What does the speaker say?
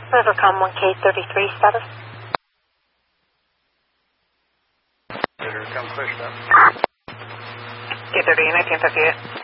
Rivercom 1K33 status. Come push up. K30, 1958.